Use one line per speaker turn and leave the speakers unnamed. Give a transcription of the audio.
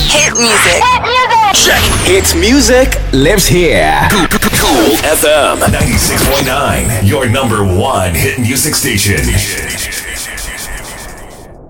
Hit music.
Check. Hits music lives here.
Cool FM 96.9, your number one hit music station.